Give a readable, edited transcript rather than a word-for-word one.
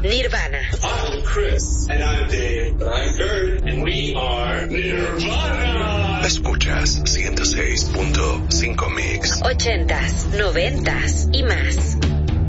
Nirvana. I'm Chris. And I'm Dave. And I'm Kurt. And we are Nirvana. Escuchas 106.5 Mix. 80s, 90s y más.